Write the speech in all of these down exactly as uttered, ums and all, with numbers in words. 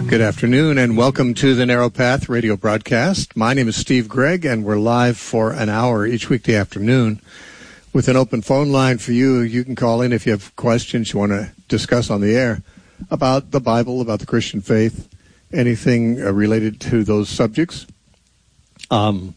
Good afternoon and welcome to the Narrow Path radio broadcast. My name is Steve Gregg and we're live for an hour each weekday afternoon with an open phone line for you. You can call in if you have questions you want to discuss on the air about the Bible, about the Christian faith, anything uh, related to those subjects. Um,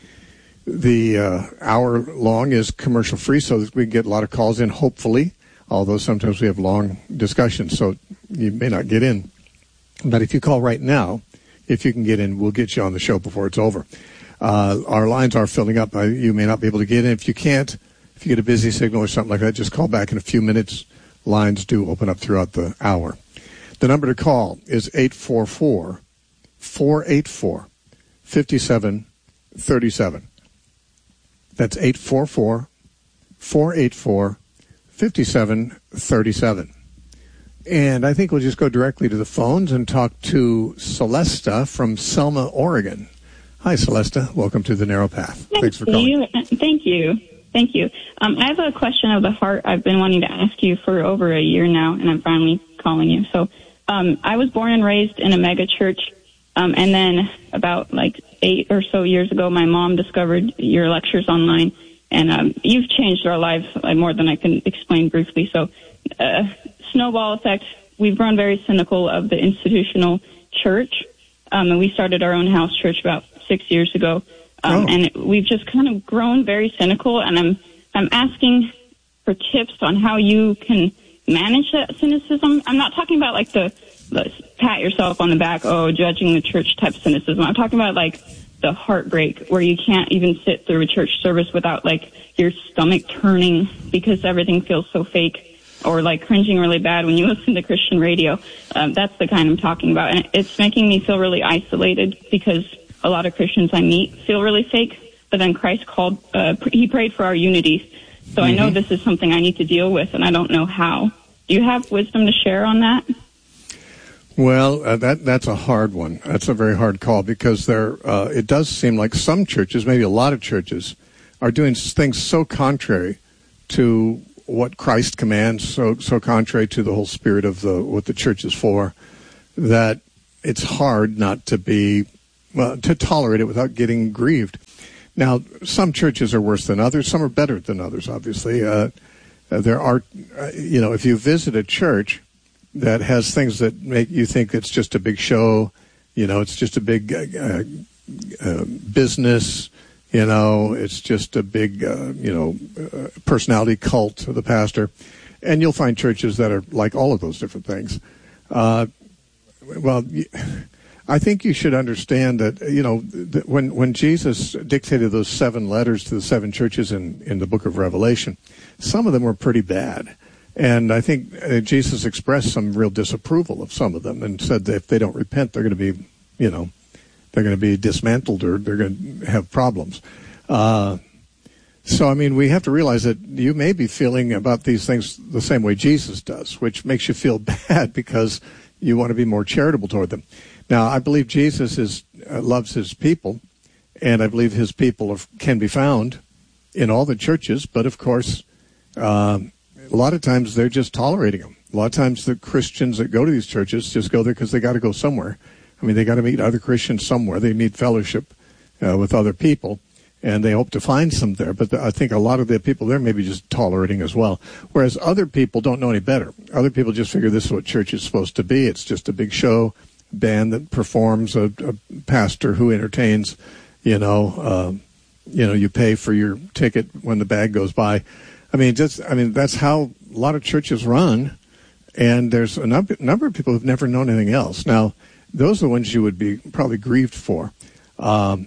the uh, hour long is commercial free so that we can get a lot of calls in, hopefully, although sometimes we have long discussions, so you may not get in. But if you call right now, if you can get in, we'll get you on the show before it's over. Uh, our lines are filling up. Uh, you may not be able to get in. If you can't, if you get a busy signal or something like that, just call back in a few minutes. Lines do open up throughout the hour. The number to call is eight four four, four eight four, five seven three seven. That's eight four four, four eight four, five seven three seven. And I think we'll just go directly to the phones and talk to Celesta from Selma, Oregon. Hi, Celesta. Welcome to the Narrow Path. Thank Thanks for calling. You. Thank you. Thank you. Um, I have a question of the heart I've been wanting to ask you for over a year now, and I'm finally calling you. So um, I was born and raised in a mega church, um, and then about like eight or so years ago, my mom discovered your lectures online, and um, you've changed our lives uh, more than I can explain briefly. So uh snowball effect, we've grown very cynical of the institutional church, um, and we started our own house church about six years ago, um, oh. and we've just kind of grown very cynical, and I'm I'm asking for tips on how you can manage that cynicism. I'm not talking about like the, the pat yourself on the back, oh, judging the church type cynicism. I'm talking about like the heartbreak where you can't even sit through a church service without like your stomach turning because everything feels so fake, or like cringing really bad when you listen to Christian radio. Um, that's the kind I'm talking about. And it's making me feel really isolated because a lot of Christians I meet feel really fake. But then Christ called, uh, he prayed for our unity. So mm-hmm. I know this is something I need to deal with, and I don't know how. Do you have wisdom to share on that? Well, uh, that that's a hard one. That's a very hard call because there, uh, it does seem like some churches, maybe a lot of churches, are doing things so contrary to what Christ commands, so so contrary to the whole spirit of the what the church is for, that it's hard not to be well, to tolerate it without getting grieved. Now, some churches are worse than others. Some are better than others. Obviously, uh, there are, uh, you know, if you visit a church that has things that make you think it's just a big show, you know, it's just a big uh, uh, business. You know, it's just a big, uh, you know, uh, personality cult of the pastor. And you'll find churches that are like all of those different things. Uh, well, I think you should understand that, you know, that when, when Jesus dictated those seven letters to the seven churches in, in the book of Revelation, some of them were pretty bad. And I think uh, Jesus expressed some real disapproval of some of them and said that if they don't repent, they're going to be, you know, they're going to be dismantled or they're going to have problems. Uh, so, I mean, we have to realize that you may be feeling about these things the same way Jesus does, which makes you feel bad because you want to be more charitable toward them. Now, I believe Jesus is uh, loves his people, and I believe his people are, can be found in all the churches, but of course, uh, a lot of times they're just tolerating them. A lot of times the Christians that go to these churches just go there because they got to go somewhere. I mean, they got to meet other Christians somewhere. They need fellowship uh, with other people, and they hope to find some there. But the, I think a lot of the people there may be just tolerating as well, whereas other people don't know any better. Other people just figure this is what church is supposed to be. It's just a big show, band that performs, a, a pastor who entertains. You know, uh, you know, you pay for your ticket when the bag goes by. I mean, just I mean that's how a lot of churches run, and there's a number, number of people who've never known anything else. Now, those are the ones you would be probably grieved for. Um,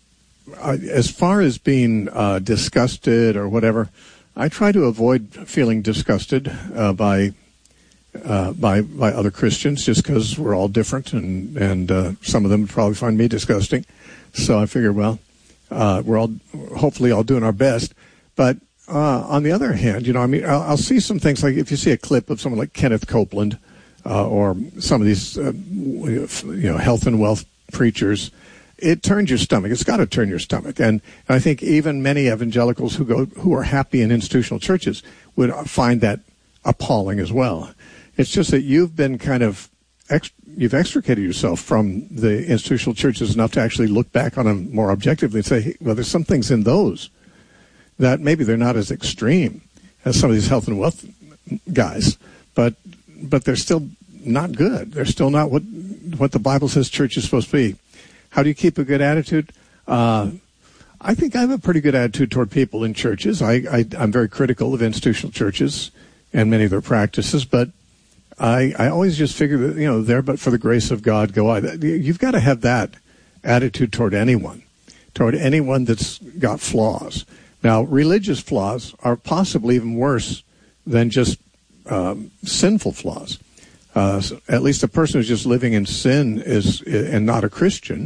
I, as far as being uh, disgusted or whatever, I try to avoid feeling disgusted uh, by uh, by by other Christians, just because we're all different, and and uh, some of them would probably find me disgusting. So I figure, well, uh, we're all hopefully all doing our best. But uh, on the other hand, you know, I mean, I'll, I'll see some things like if you see a clip of someone like Kenneth Copeland. Uh, or some of these, uh, you know, health and wealth preachers, it turns your stomach. It's got to turn your stomach. And, and I think even many evangelicals who go, who are happy in institutional churches would find that appalling as well. It's just that you've been kind of ex- you've extricated yourself from the institutional churches enough to actually look back on them more objectively and say, hey, well, there's some things in those that maybe they're not as extreme as some of these health and wealth guys, but but they're still not good. They're still not what what the Bible says church is supposed to be. How do you keep a good attitude? Uh, I think I have a pretty good attitude toward people in churches. I, I, I'm very critical of institutional churches and many of their practices, but I, I always just figure that, you know, there but for the grace of God go I. You've got to have that attitude toward anyone, toward anyone that's got flaws. Now, religious flaws are possibly even worse than just um, sinful flaws. Uh, so at least a person who's just living in sin is and not a Christian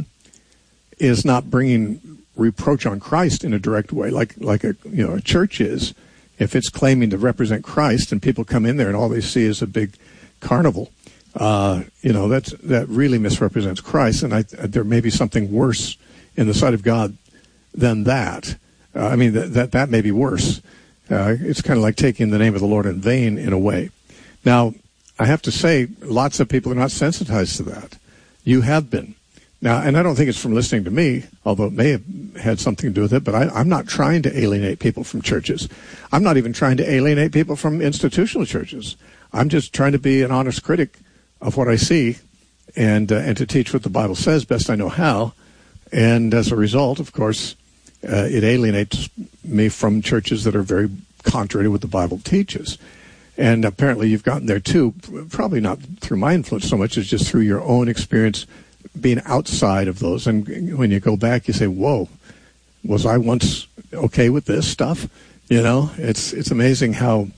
is not bringing reproach on Christ in a direct way, like like a you know a church is. If it's claiming to represent Christ and people come in there and all they see is a big carnival, uh, you know that's that really misrepresents Christ. And I, there may be something worse in the sight of God than that. Uh, I mean that that that may be worse. Uh, it's kind of like taking the name of the Lord in vain in a way. Now, I have to say, lots of people are not sensitized to that. You have been. Now, and I don't think it's from listening to me, although it may have had something to do with it, but I, I'm not trying to alienate people from churches. I'm not even trying to alienate people from institutional churches. I'm just trying to be an honest critic of what I see and uh, and to teach what the Bible says best I know how. And as a result, of course, uh, it alienates me from churches that are very contrary to what the Bible teaches. And apparently you've gotten there too, probably not through my influence so much as just through your own experience being outside of those. And when you go back, you say, whoa, was I once okay with this stuff? You know, it's it's amazing how,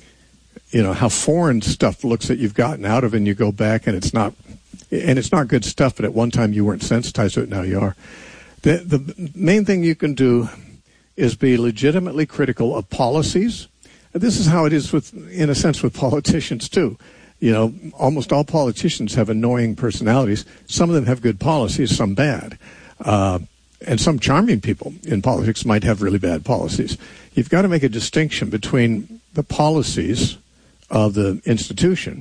you know, how foreign stuff looks that you've gotten out of, and you go back and it's not, and it's not good stuff, but at one time you weren't sensitized to it, now you are. The, the main thing you can do is be legitimately critical of policies. This is how it is with, in a sense, with politicians too. You know, almost all politicians have annoying personalities. Some of them have good policies, some bad. Uh, and some charming people in politics might have really bad policies. You've got to make a distinction between the policies of the institution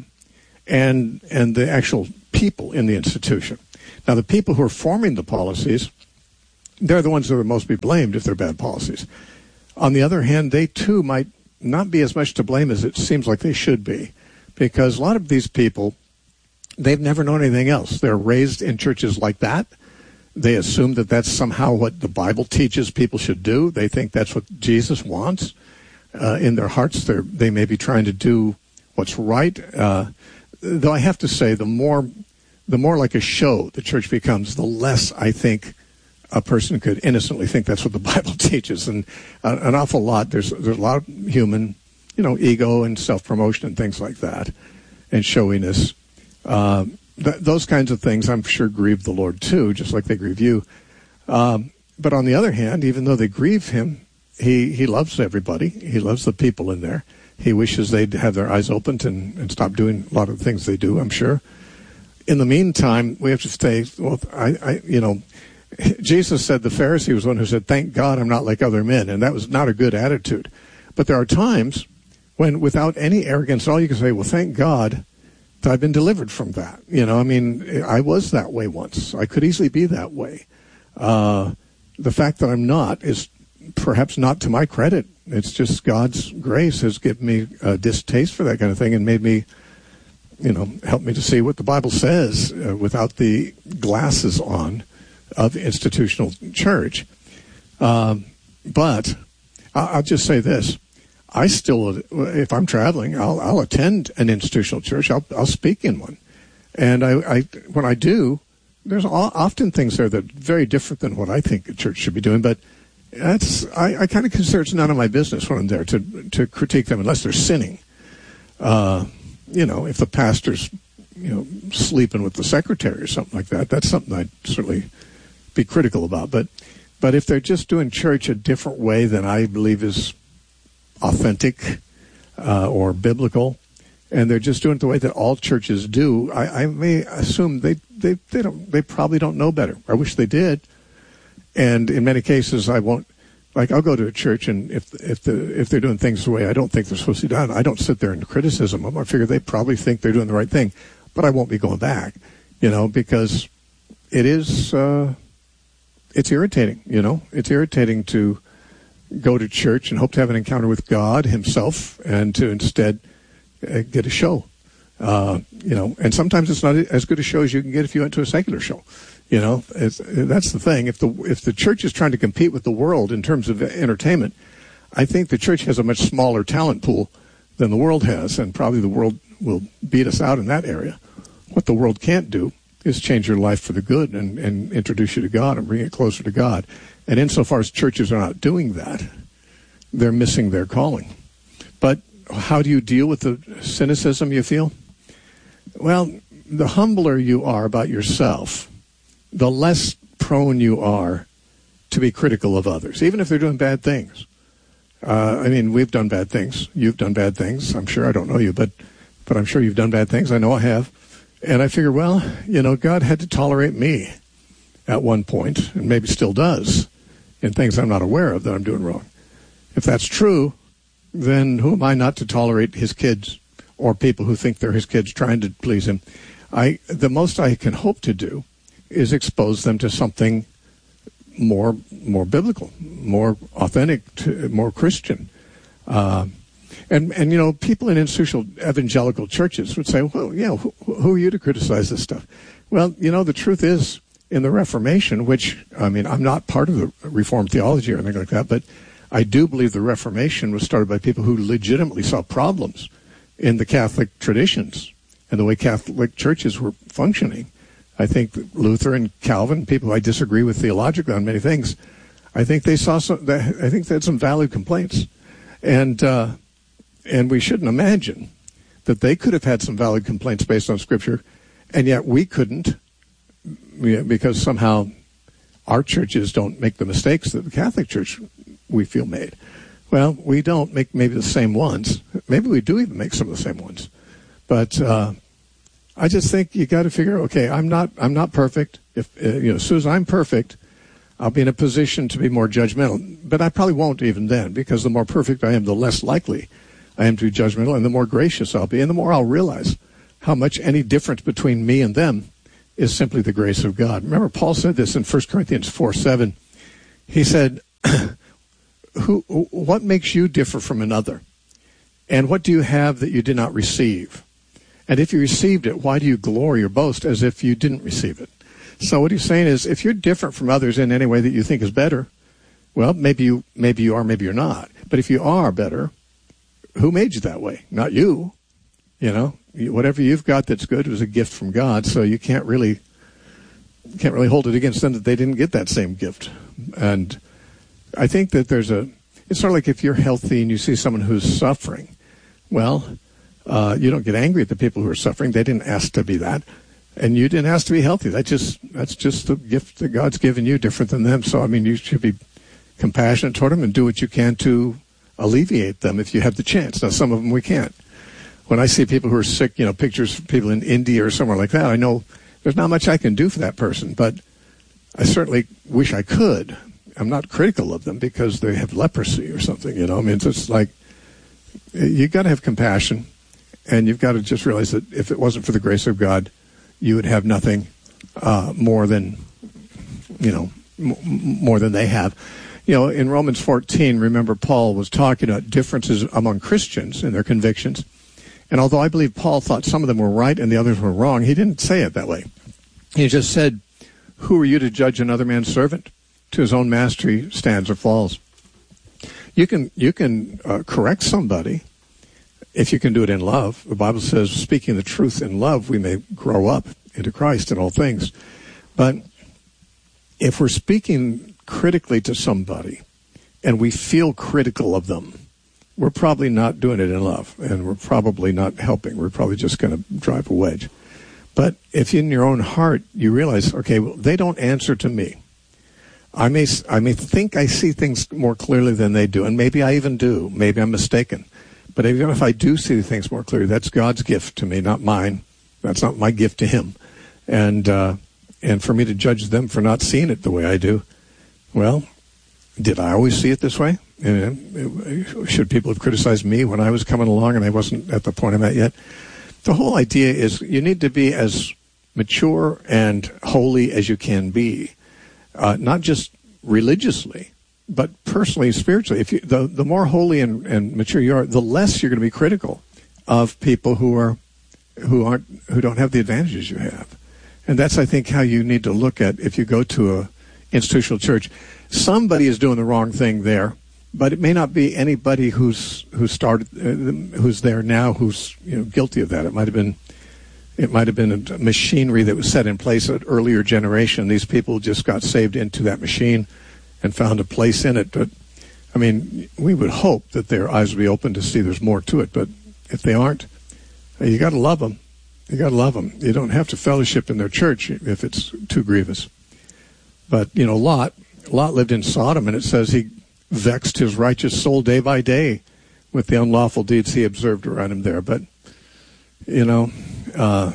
and and the actual people in the institution. Now, the people who are forming the policies, they're the ones that are most to be blamed if they're bad policies. On the other hand, they too might not be as much to blame as it seems like they should be. Because a lot of these people, they've never known anything else. They're raised in churches like that. They assume that that's somehow what the Bible teaches people should do. They think that's what Jesus wants. Uh, in their hearts, they're, they may be trying to do what's right. Uh, though I have to say, the more, the more like a show the church becomes, the less I think a person could innocently think that's what the Bible teaches. And uh, an awful lot, there's, there's a lot of human, you know, ego and self-promotion and things like that, and showiness. Uh, th- those kinds of things, I'm sure, grieve the Lord too, just like they grieve you. Um, but on the other hand, even though they grieve him, he, he loves everybody. He loves the people in there. He wishes they'd have their eyes opened and, and stop doing a lot of the things they do, I'm sure. In the meantime, we have to stay, well, I, I you know, Jesus said the Pharisee was one who said, thank God I'm not like other men, and that was not a good attitude. But there are times when without any arrogance, all you can say, well, thank God that I've been delivered from that. You know, I mean, I was that way once. I could easily be that way. Uh, the fact that I'm not is perhaps not to my credit. It's just God's grace has given me a distaste for that kind of thing and made me, you know, help me to see what the Bible says uh, without the glasses on of institutional church. Um, but I'll just say this. I still, if I'm traveling, I'll, I'll attend an institutional church. I'll, I'll speak in one. And I, I when I do, there's often things there that are very different than what I think a church should be doing. But that's I, I kind of consider it's none of my business when I'm there to to critique them unless they're sinning. Uh, you know, if the pastor's, you know, sleeping with the secretary or something like that, that's something I'd certainly be critical about. But but if they're just doing church a different way than I believe is authentic uh, or biblical, and they're just doing it the way that all churches do, I, I may assume they, they they don't they probably don't know better. I wish they did. And in many cases, I won't. Like I'll go to a church, and if if the if they're doing things the way I don't think they're supposed to be done, I don't sit there and criticism them. I figure they probably think they're doing the right thing. but I won't be going back, you know, because it is, uh, it's irritating, you know. It's irritating to go to church and hope to have an encounter with God himself and to instead uh, get a show. Uh, you know, and sometimes it's not as good a show as you can get if you went to a secular show. You know, it's, that's the thing. If the if the church is trying to compete with the world in terms of entertainment, I think the church has a much smaller talent pool than the world has, and probably the world will beat us out in that area. What the world can't do is change your life for the good and, and introduce you to God and bring it closer to God. And insofar as churches are not doing that, they're missing their calling. But how do you deal with the cynicism you feel? Well, the humbler you are about yourself, the less prone you are to be critical of others, even if they're doing bad things. Uh, I mean, we've done bad things. You've done bad things. I'm sure I don't know you, but but I'm sure you've done bad things. I know I have. And I figure, well, you know, God had to tolerate me at one point, and maybe still does, in things I'm not aware of that I'm doing wrong. If that's true, then who am I not to tolerate his kids or people who think they're his kids trying to please him? I the most I can hope to do is expose them to something more more biblical, more authentic, to, more Christian. Uh, and, and, you know, people in institutional evangelical churches would say, well, yeah, who, who are you to criticize this stuff? Well, you know, the truth is, in the Reformation, which, I mean, I'm not part of the Reformed theology or anything like that, but I do believe the Reformation was started by people who legitimately saw problems in the Catholic traditions and the way Catholic churches were functioning. I think Luther and Calvin, people I disagree with theologically on many things, I think they saw some. I think they had some valid complaints, and uh, and we shouldn't imagine that they could have had some valid complaints based on Scripture, and yet we couldn't, because somehow our churches don't make the mistakes that the Catholic Church we feel made. Well, we don't make maybe the same ones. Maybe we do even make some of the same ones, but. Uh, I just think you got to figure, okay, I'm not, I'm not perfect. If uh, you know, as soon as I'm perfect, I'll be in a position to be more judgmental. But I probably won't even then, because the more perfect I am, the less likely I am to be judgmental, and the more gracious I'll be, and the more I'll realize how much any difference between me and them is simply the grace of God. Remember, Paul said this in First Corinthians four seven. He said, "Who? What makes you differ from another? And what do you have that you did not receive? And if you received it, why do you glory or boast as if you didn't receive it?" So what he's saying is, if you're different from others in any way that you think is better, well, maybe you maybe you are, maybe you're not. But if you are better, who made you that way? Not you. You know, whatever you've got that's good was a gift from God. So you can't really can't really hold it against them that they didn't get that same gift. And I think that there's a. It's sort of like if you're healthy and you see someone who's suffering. Well. Uh, you don't get angry at the people who are suffering. They didn't ask to be that. And you didn't ask to be healthy. That just, that's just the gift that God's given you, different than them. So, I mean, you should be compassionate toward them and do what you can to alleviate them if you have the chance. Now, some of them we can't. When I see people who are sick, you know, pictures of people in India or somewhere like that, I know there's not much I can do for that person. But I certainly wish I could. I'm not critical of them because they have leprosy or something, you know. I mean, it's just like, you got to have compassion. And you've got to just realize that if it wasn't for the grace of God, you would have nothing uh, more than, you know, m- more than they have. You know, in Romans fourteen, remember Paul was talking about differences among Christians in their convictions. And although I believe Paul thought some of them were right and the others were wrong, he didn't say it that way. He just said, "Who are you to judge another man's servant? To his own master he stands or falls." You can you can uh, correct somebody. If you can do it in love. The Bible says, speaking the truth in love, we may grow up into Christ in all things. But if we're speaking critically to somebody and we feel critical of them, we're probably not doing it in love, and we're probably not helping. We're probably just going to drive a wedge. But if in your own heart you realize, okay, well, they don't answer to me. I may, I may think I see things more clearly than they do, and maybe I even do. Maybe I'm mistaken. But even if I do see things more clearly, that's God's gift to me, not mine. That's not my gift to him. And uh, and for me to judge them for not seeing it the way I do, well, did I always see it this way? And should people have criticized me when I was coming along and I wasn't at the point I'm at yet? the whole idea is you need to be as mature and holy as you can be, uh, not just religiously, but personally, spiritually. If you, the the more holy and, and mature you are, the less you're going to be critical of people who are who aren't who don't have the advantages you have. And that's, I think, how you need to look at if you go to a institutional church. Somebody is doing the wrong thing there, but it may not be anybody who's who started uh, who's there now who's you know guilty of that. It might have been it might have been a machinery that was set in place at an earlier generation. These people just got saved into that machine and found a place in it. But I mean, we would hope that their eyes would be open to see there's more to it. But if they aren't, you got to love them. You got to love them. You don't have to fellowship in their church if it's too grievous. But you know, Lot, Lot lived in Sodom, and it says he vexed his righteous soul day by day with the unlawful deeds he observed around him there. But you know, uh,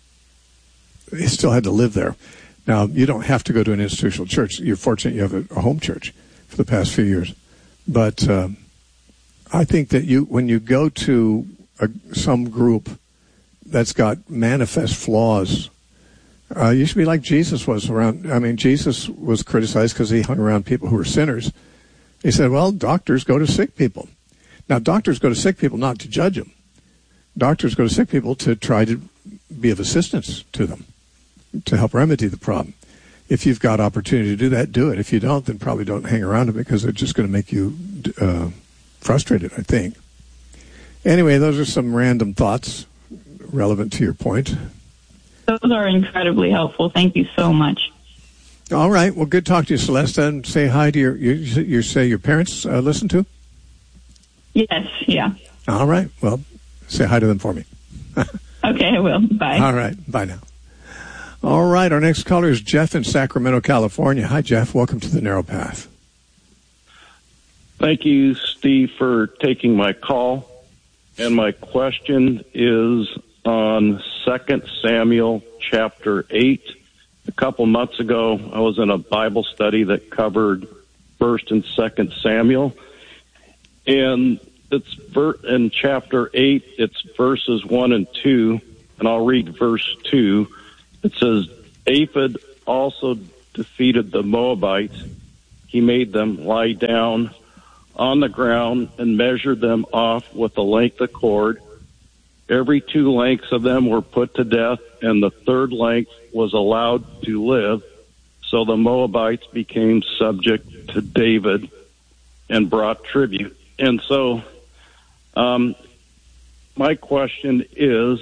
he still had to live there. Now, you don't have to go to an institutional church. You're fortunate you have a, a home church for the past few years. But uh, I think that you, when you go to a, some group that's got manifest flaws, uh, you should be like Jesus was around. I mean, Jesus was criticized because he hung around people who were sinners. He said, well, doctors go to sick people. Now, doctors go to sick people not to judge them. Doctors go to sick people to try to be of assistance to them, to help remedy the problem. If you've got opportunity to do that, do it. If you don't, then probably don't hang around them because they're just going to make you uh, frustrated, I think. Anyway, those are some random thoughts relevant to your point. Those are incredibly helpful. Thank you so much. All right. Well, good talk to you, Celeste. And say hi to your, you, you say your parents uh, listen to? Yes, yeah. All right. Well, say hi to them for me. Okay, I will. Bye. All right. Bye now. All right. Our next caller is Jeff in Sacramento, California. Hi, Jeff. Welcome to the Narrow Path. Thank you, Steve, for taking my call. And my question is on Second Samuel chapter eight. A couple months ago, I was in a Bible study that covered First and Second Samuel. And it's in chapter eight, it's verses one and two, and I'll read verse two. It says, Aphid also defeated the Moabites. He made them lie down on the ground and measured them off with a length of cord. Every two lengths of them were put to death, and the third length was allowed to live. So the Moabites became subject to David and brought tribute. And so um, my question is,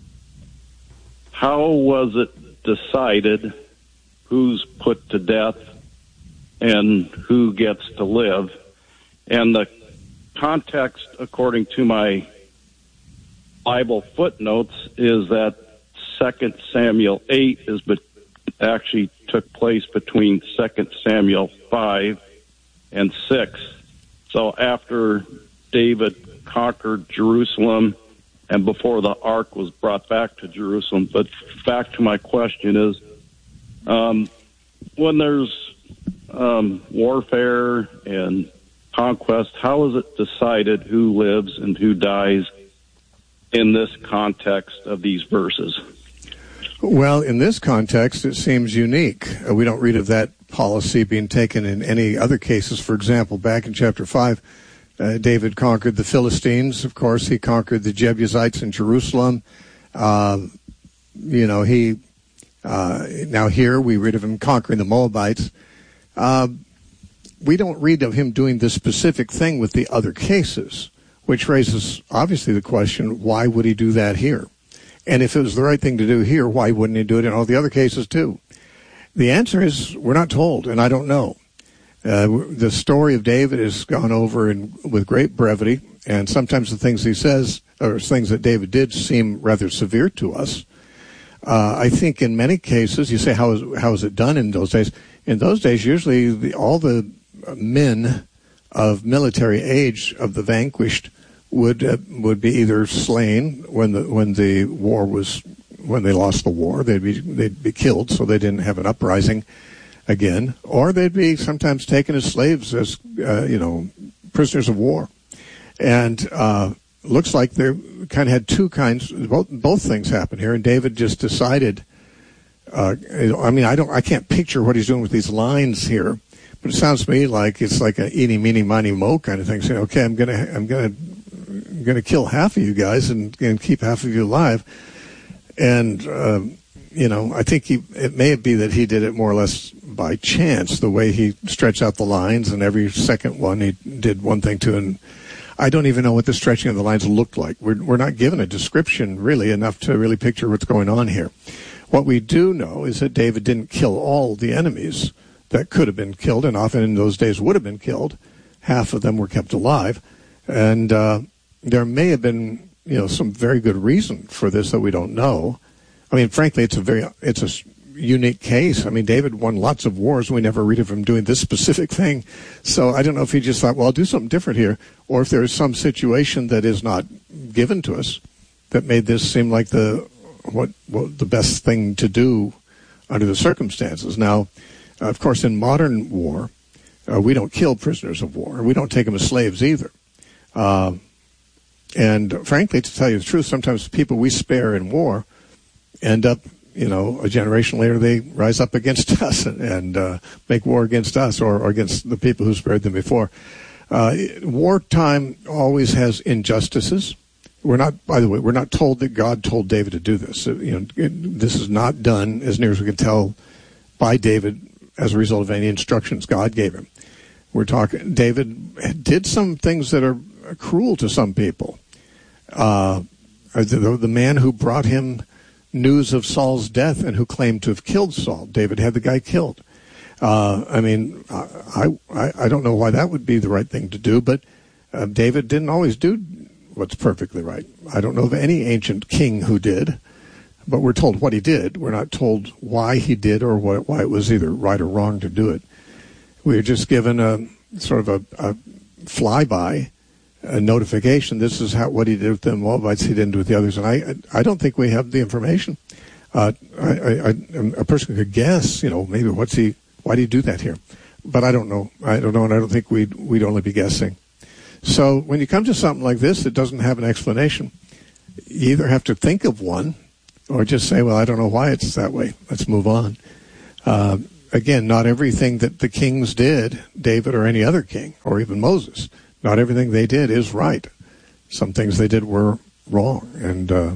how was it decided who's put to death and who gets to live? And the context, according to my Bible footnotes, is that Second Samuel eight is be- actually took place between Second Samuel five and six. So after David conquered Jerusalem and before the ark was brought back to Jerusalem. But back to my question is, um, when there's um, warfare and conquest, how is it decided who lives and who dies in this context of these verses? Well, in this context, it seems unique. Uh, we don't read of that policy being taken in any other cases. For example, back in chapter five, uh, David conquered the Philistines. Of course, he conquered the Jebusites in Jerusalem. Uh, you know, he, uh, now here we read of him conquering the Moabites. Uh, we don't read of him doing this specific thing with the other cases, which raises, obviously, the question, why would he do that here? And if it was the right thing to do here, why wouldn't he do it in all the other cases, too? The answer is, we're not told, and I don't know. Uh, the story of David is gone over in, with great brevity, and sometimes the things he says, or things that David did, seem rather severe to us. Uh, I think in many cases, you say, how is, how is it done in those days? In those days, usually the, all the men of military age of the vanquished would uh, would be either slain when the when the war was when they lost the war, they'd be they'd be killed, so they didn't have an uprising again, or they'd be sometimes taken as slaves, as uh, you know, prisoners of war. And uh, looks like they kind of had two kinds, both, both things happen here, and David just decided, uh, I mean, I don't, I can't picture what he's doing with these lines here, but it sounds to me like it's like a eeny, meeny, miny, mo kind of thing, saying, okay, I'm gonna, I'm gonna, I'm gonna kill half of you guys and, and keep half of you alive. And, um, you know, I think he, it may be that he did it more or less by chance, the way he stretched out the lines, and every second one he did one thing to, and I don't even know what the stretching of the lines looked like. We're, we're not given a description really enough to really picture what's going on here. What we do know is that David didn't kill all the enemies that could have been killed, and often in those days would have been killed. Half of them were kept alive, and uh, there may have been, you know, some very good reason for this that we don't know. I mean, frankly, it's a very, it's a unique case. I mean, David won lots of wars. We never read of him doing this specific thing. So I don't know if he just thought, well, I'll do something different here, or if there is some situation that is not given to us that made this seem like the, what, what the best thing to do under the circumstances. Now, of course, in modern war, uh, we don't kill prisoners of war. We don't take them as slaves either. Uh, and frankly, to tell you the truth, sometimes people we spare in war end up, you know, a generation later, they rise up against us and, and uh, make war against us or, or against the people who spared them before. Uh, wartime always has injustices. We're not, by the way, we're not told that God told David to do this. You know, it, this is not done, as near as we can tell, by David as a result of any instructions God gave him. We're talking, David did some things that are cruel to some people. Uh, the, the man who brought him news of Saul's death and who claimed to have killed Saul. David had the guy killed. Uh, I mean, I, I I don't know why that would be the right thing to do, but uh, David didn't always do what's perfectly right. I don't know of any ancient king who did, but we're told what he did. We're not told why he did or what, why it was either right or wrong to do it. We're just given a sort of a, a flyby a notification. This is how what he did with the Moabites, he didn't do with the others, and I I don't think we have the information. Uh, I, I, I, a person could guess, you know, maybe what's he, why did he do that here? But I don't know. I don't know, and I don't think we'd we'd only be guessing. So when you come to something like this that doesn't have an explanation, you either have to think of one, or just say, well, I don't know why it's that way. Let's move on. Uh, again, not everything that the kings did, David or any other king, or even Moses, not everything they did is right. Some things they did were wrong. And uh,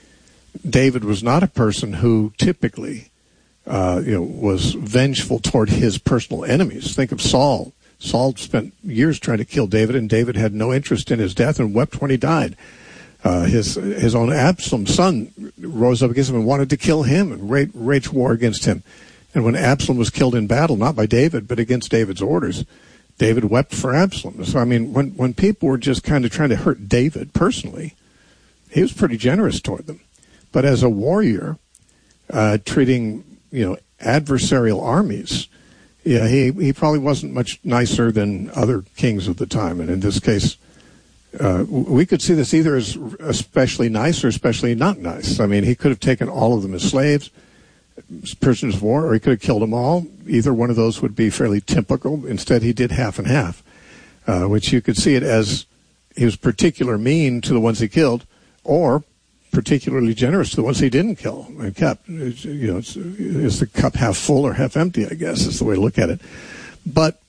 David was not a person who typically uh, you know, was vengeful toward his personal enemies. Think of Saul. Saul spent years trying to kill David, and David had no interest in his death and wept when he died. Uh, his his own Absalom, son, rose up against him and wanted to kill him and wage, wage war against him. And when Absalom was killed in battle, not by David, but against David's orders, David wept for Absalom. So, I mean, when, when people were just kind of trying to hurt David personally, he was pretty generous toward them. But as a warrior, uh, treating, you know, adversarial armies, yeah, he, he probably wasn't much nicer than other kings of the time. And in this case, uh, we could see this either as especially nice or especially not nice. I mean, he could have taken all of them as slaves, prisoners of war, or he could have killed them all. Either one of those would be fairly typical. Instead, he did half and half, uh, which you could see it as he was particularly mean to the ones he killed, or particularly generous to the ones he didn't kill and kept. It's, you know, it's, is the cup half full or half empty, I guess, is the way to look at it. But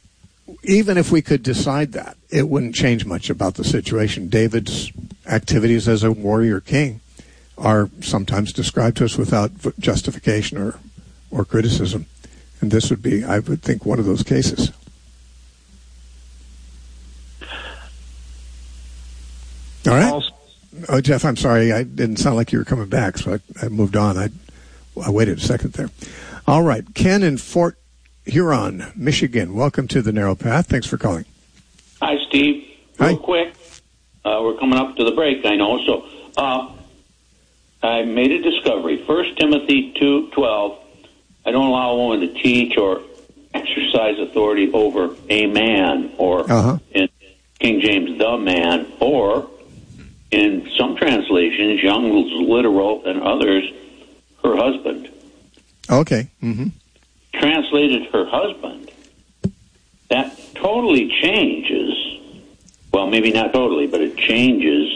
even if we could decide that, it wouldn't change much about the situation. David's activities as a warrior king are sometimes described to us without justification or, or criticism. And this would be, I would think, one of those cases. All right. Oh, Jeff, I'm sorry. I didn't sound like you were coming back, so I, I moved on. I, I waited a second there. All right. Ken in Fort Huron, Michigan. Welcome to the Narrow Path. Thanks for calling. Hi, Steve. Real Hi. quick. Uh, we're coming up to the break, I know. So uh, I made a discovery. First Timothy two twelve. I don't allow a woman to teach or exercise authority over a man, or uh-huh. in King James, the man, or in some translations, Young's Literal and others, her husband. Okay. Mm-hmm. Translated her husband. That totally changes, well, maybe not totally, but it changes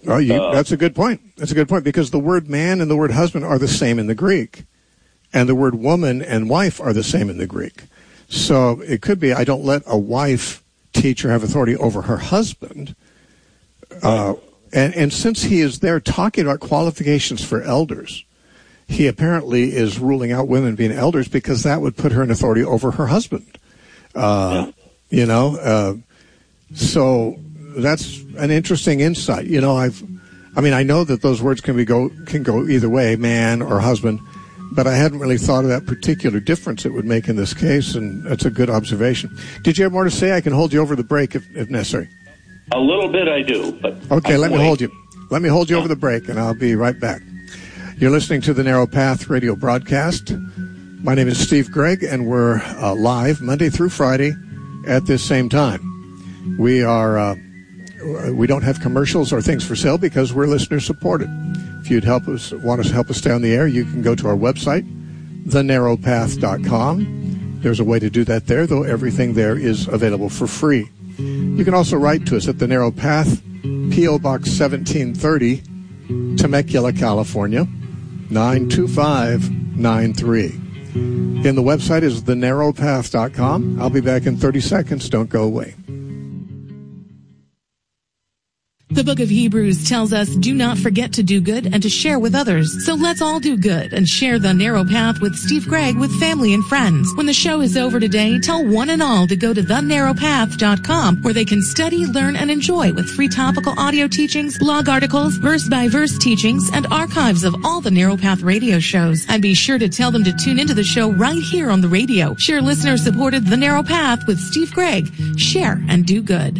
Oh, you, uh, that's a good point. That's a good point, because the word man and the word husband are the same in the Greek, and the word woman and wife are the same in the Greek. So it could be, I don't let a wife teach or have authority over her husband. Uh, and, and since he is there talking about qualifications for elders, he apparently is ruling out women being elders because that would put her in authority over her husband. Uh, yeah. You know, uh, so that's an interesting insight. You know, I've, I mean, I know that those words can be go can go either way, man or husband, but I hadn't really thought of that particular difference it would make in this case, and that's a good observation. Did you have more to say? I can hold you over the break if, if necessary. A little bit I do, but okay. I Let me wait. hold you. Let me hold you over the break, and I'll be right back. You're listening to the Narrow Path radio broadcast. My name is Steve Gregg, and we're uh, live Monday through Friday at this same time. We are uh, we don't have commercials or things for sale because we're listener supported. If you'd help us, want us to help us stay on the air, you can go to our website, the narrow path dot com. There's a way to do that there, though everything there is available for free. You can also write to us at The Narrow Path, P O. Box seventeen thirty, Temecula, California, nine two five nine three. Again, the website is the narrow path dot com. I'll be back in thirty seconds. Don't go away. The book of Hebrews tells us, do not forget to do good and to share with others. So let's all do good and share the narrow path with Steve Gregg with family and friends. When the show is over today, tell one and all to go to the narrow path dot com, where they can study, learn, and enjoy with free topical audio teachings, blog articles, verse-by-verse teachings, and archives of all the Narrow Path radio shows. And be sure to tell them to tune into the show right here on the radio. Share listener-supported The Narrow Path with Steve Gregg. Share and do good.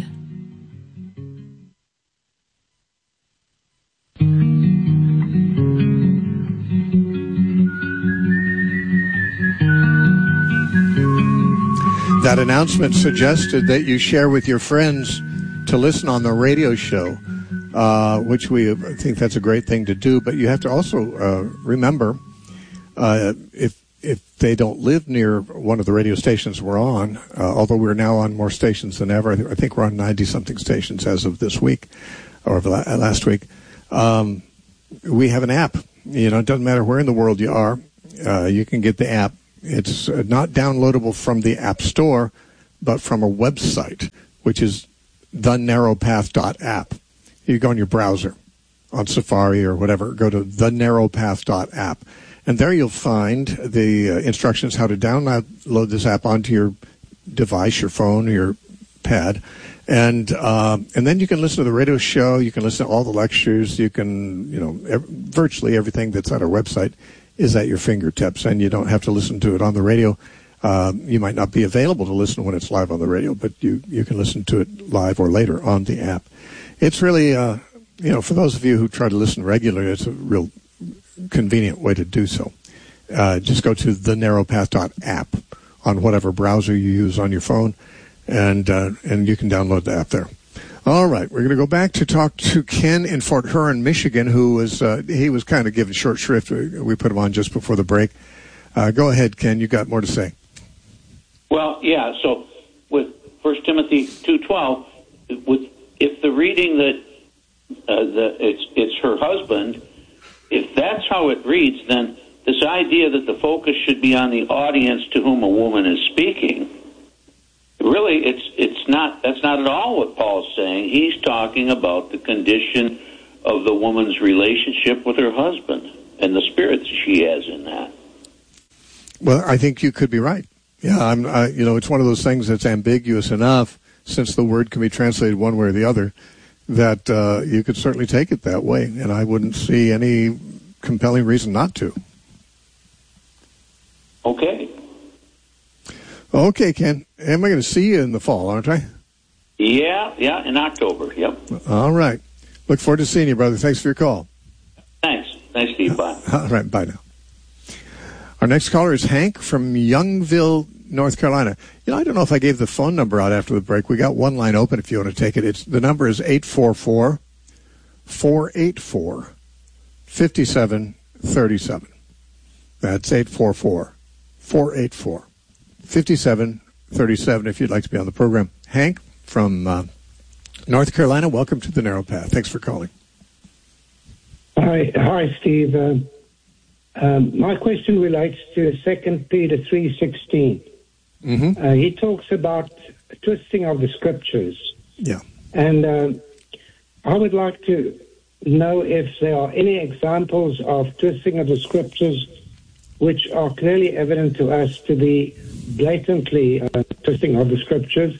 That announcement suggested that you share with your friends to listen on the radio show, uh, which we I think that's a great thing to do. But you have to also uh, remember, uh, if if they don't live near one of the radio stations we're on, uh, although we're now on more stations than ever, I, th- I think we're on ninety-something stations as of this week, or la- last week, um, we have an app. You know, it doesn't matter where in the world you are, uh, you can get the app. It's not downloadable from the App Store, but from a website, which is the narrow path dot app. You go in your browser, on Safari or whatever, go to the narrow path dot app. And there you'll find the uh, instructions how to download this app onto your device, your phone, or your pad. And uh, and then you can listen to the radio show. You can listen to all the lectures. You can, you know, ev- virtually everything that's at our website is at your fingertips, and you don't have to listen to it on the radio. Uh, you might not be available to listen when it's live on the radio, but you, you can listen to it live or later on the app. It's really, uh, you know, for those of you who try to listen regularly, it's a real convenient way to do so. Uh, just go to the narrow path dot app on whatever browser you use on your phone, and uh, and you can download the app there. All right, we're going to go back to talk to Ken in Fort Huron, Michigan, who was uh, he was kind of given short shrift. We, we put him on just before the break. Uh, go ahead, Ken. You got more to say. Well, yeah. So with First Timothy two twelve, with if the reading that uh, the it's it's her husband, if that's how it reads, then this idea that the focus should be on the audience to whom a woman is speaking. Really, it's it's not. That's not at all what Paul's saying. He's talking about the condition of the woman's relationship with her husband and the spirit that she has in that. Well, I think you could be right. Yeah, I'm. I, you know, it's one of those things that's ambiguous enough, since the word can be translated one way or the other, that uh, you could certainly take it that way, and I wouldn't see any compelling reason not to. Okay. Okay, Ken. Am I going to see you in the fall, aren't I? Yeah, yeah, in October, yep. All right. Look forward to seeing you, brother. Thanks for your call. Thanks. Thanks, Steve. Bye. All right, bye now. Our next caller is Hank from Youngville, North Carolina. You know, I don't know if I gave the phone number out after the break. We got one line open if you want to take it. It's the number is eight four four, four eight four, five seven three seven. That's eight four four, four eight four, five seven three seven if you'd like to be on the program. Hank from uh, North Carolina, welcome to the Narrow Path. Thanks for calling. Hi, hi, Steve. Um, um, my question relates to Second Peter three sixteen. Mm-hmm. Uh, he talks about twisting of the scriptures. Yeah. And um, I would like to know if there are any examples of twisting of the scriptures which are clearly evident to us to be blatantly uh, twisting of the scriptures.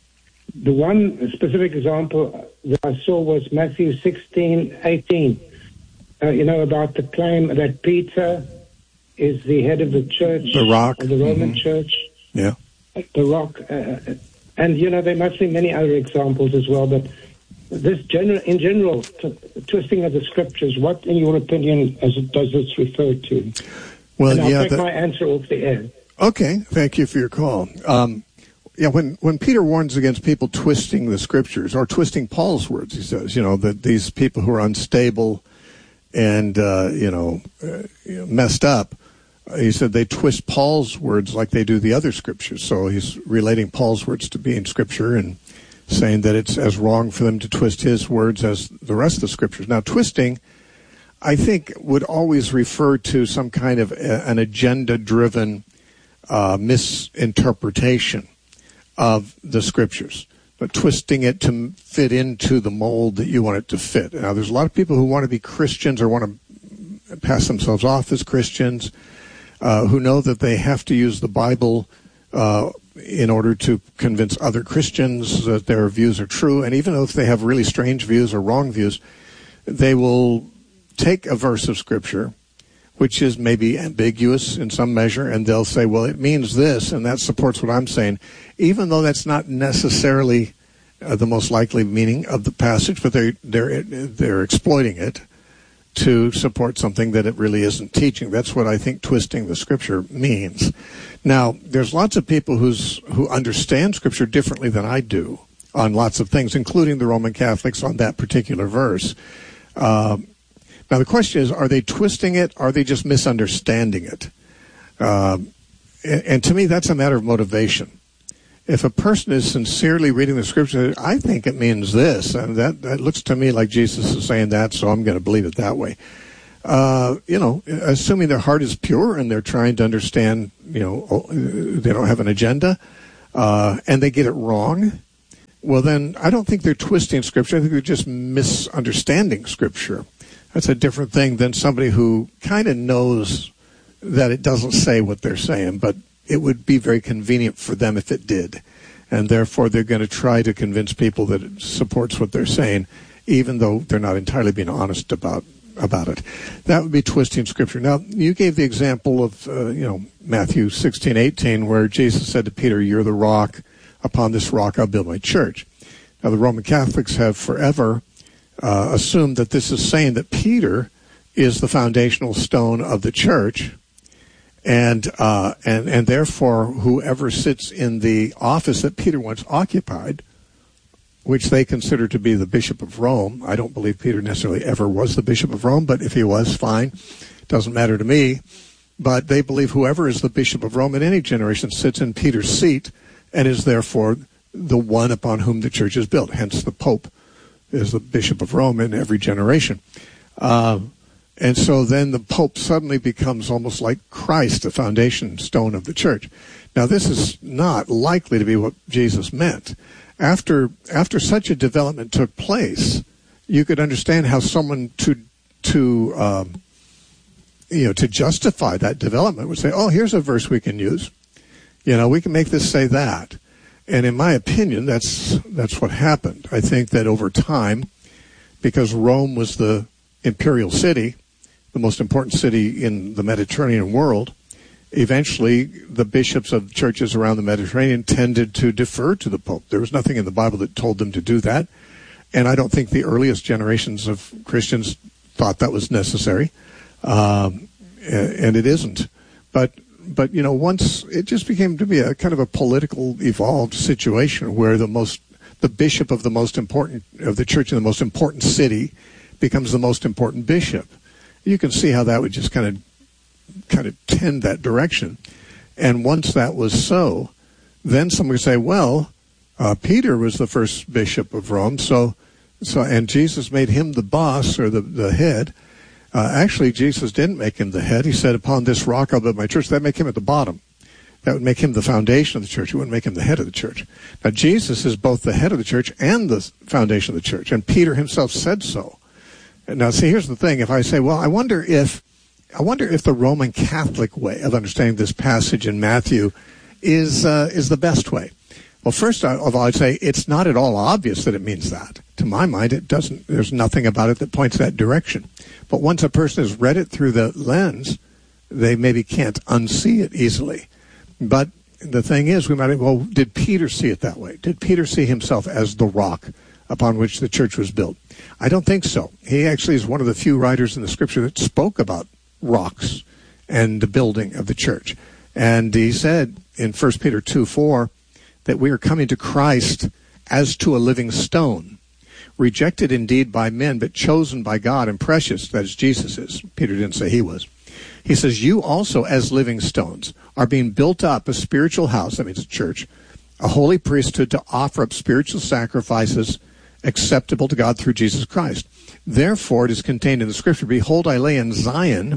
The one specific example that I saw was Matthew sixteen eighteen. Uh, you know, about the claim that Peter is the head of the church, the rock, of the Roman mm-hmm. church. Yeah. The rock. Uh, and, you know, there must be many other examples as well, but this general, in general, t- twisting of the scriptures, what, in your opinion, as it, does this refer to? Well, and I'll yeah, take that, my answer off the air. Okay, thank you for your call. Um, yeah, when, when Peter warns against people twisting the scriptures, or twisting Paul's words, he says, you know, that these people who are unstable and, uh, you know, uh, messed up, he said they twist Paul's words like they do the other scriptures. So he's relating Paul's words to being scripture and saying that it's as wrong for them to twist his words as the rest of the scriptures. Now, twisting, I think, would always refer to some kind of a, an agenda-driven uh, misinterpretation of the scriptures, but twisting it to fit into the mold that you want it to fit. Now, there's a lot of people who want to be Christians or want to pass themselves off as Christians, uh, who know that they have to use the Bible uh, in order to convince other Christians that their views are true. And even if they have really strange views or wrong views, they will take a verse of Scripture, which is maybe ambiguous in some measure, and they'll say, well, it means this, and that supports what I'm saying, even though that's not necessarily uh, the most likely meaning of the passage, but they're, they're, they're exploiting it to support something that it really isn't teaching. That's what I think twisting the Scripture means. Now, there's lots of people who's, who understand Scripture differently than I do on lots of things, including the Roman Catholics on that particular verse. Uh, now, the question is, are they twisting it? Or are they just misunderstanding it? Uh, and, and to me, that's a matter of motivation. If a person is sincerely reading the Scripture, I think it means this, and that, that looks to me like Jesus is saying that, so I'm going to believe it that way. Uh, you know, assuming their heart is pure and they're trying to understand, you know, they don't have an agenda, uh, and they get it wrong, well, then I don't think they're twisting Scripture. I think they're just misunderstanding Scripture. That's a different thing than somebody who kind of knows that it doesn't say what they're saying, but it would be very convenient for them if it did. And therefore, they're going to try to convince people that it supports what they're saying, even though they're not entirely being honest about about it. That would be twisting Scripture. Now, you gave the example of, uh, you know, Matthew sixteen eighteen, where Jesus said to Peter, "You're the rock. Upon this rock I'll build my church." Now, the Roman Catholics have forever uh, assumed that this is saying that Peter is the foundational stone of the church, and uh, and and therefore whoever sits in the office that Peter once occupied, which they consider to be the Bishop of Rome. I don't believe Peter necessarily ever was the Bishop of Rome, but if he was, fine. Doesn't matter to me. But they believe whoever is the Bishop of Rome in any generation sits in Peter's seat and is therefore the one upon whom the church is built. Hence the Pope is the Bishop of Rome in every generation. Uh, and so then the Pope suddenly becomes almost like Christ, the foundation stone of the church. Now, this is not likely to be what Jesus meant. After after such a development took place, you could understand how someone to to um, you know to justify that development would say, "Oh, here's a verse we can use. You know, we can make this say that." And in my opinion, that's that's what happened. I think that over time, because Rome was the imperial city, the most important city in the Mediterranean world, eventually the bishops of churches around the Mediterranean tended to defer to the Pope. There was nothing in the Bible that told them to do that. And I don't think the earliest generations of Christians thought that was necessary. Um, and it isn't. But, but, you know, once it just became to be a kind of a political evolved situation where the most, the bishop of the most important, of the church in the most important city becomes the most important bishop. You can see how that would just kind of kind of tend that direction. And once that was so, then someone would say, well, uh, Peter was the first bishop of Rome, so, so, and Jesus made him the boss or the, the head, Uh, actually, Jesus didn't make him the head. He said, upon this rock I'll build my church. That would make him at the bottom. That would make him the foundation of the church. It wouldn't make him the head of the church. Now, Jesus is both the head of the church and the foundation of the church, and Peter himself said so. Now, see, here's the thing. If I say, well, I wonder if I wonder if the Roman Catholic way of understanding this passage in Matthew is uh, is the best way. Well, first of all, I'd say it's not at all obvious that it means that. To my mind, it doesn't. There's nothing about it that points that direction. But once a person has read it through the lens, they maybe can't unsee it easily. But the thing is, we might, well, did Peter see it that way? Did Peter see himself as the rock upon which the church was built? I don't think so. He actually is one of the few writers in the scripture that spoke about rocks and the building of the church. And he said in First Peter two four that we are coming to Christ as to a living stone, rejected indeed by men, but chosen by God and precious, that is, Jesus is. Peter didn't say he was. He says, you also as living stones are being built up a spiritual house, that means a church, a holy priesthood to offer up spiritual sacrifices acceptable to God through Jesus Christ. Therefore, it is contained in the scripture, behold, I lay in Zion,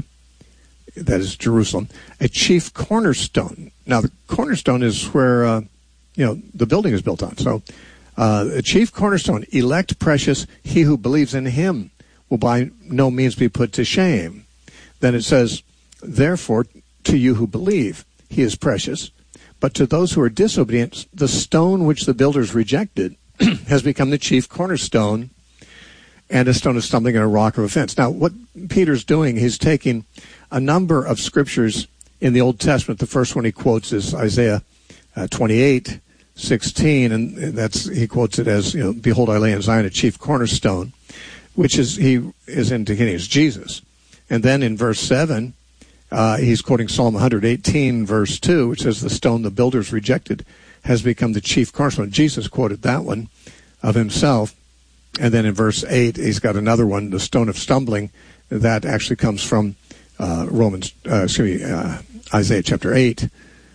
that is Jerusalem, a chief cornerstone. Now, the cornerstone is where, uh, you know, the building is built on. So, uh, a chief cornerstone, elect, precious, he who believes in him will by no means be put to shame. Then it says, therefore, to you who believe, he is precious. But to those who are disobedient, the stone which the builders rejected has become the chief cornerstone, and a stone of stumbling and a rock of offense. Now, what Peter's doing, he's taking a number of scriptures in the Old Testament. The first one he quotes is Isaiah uh, twenty-eight sixteen, and that's he quotes it as, you know, behold, I lay in Zion a chief cornerstone, which is he is indicating is Jesus. And then in verse seven, uh, he's quoting Psalm one eighteen, verse two, which says, the stone the builders rejected has become the chief cornerstone. Jesus quoted that one of himself. And then in verse eight, he's got another one, the stone of stumbling, that actually comes from uh, Romans, uh, excuse me, uh, Isaiah chapter eight,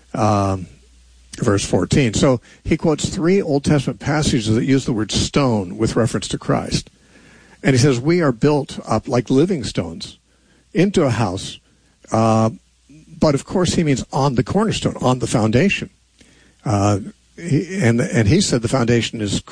um, verse fourteen. So he quotes three Old Testament passages that use the word stone with reference to Christ. And he says, we are built up like living stones into a house, uh, but of course he means on the cornerstone, on the foundation. Uh, he, and and he said the foundation is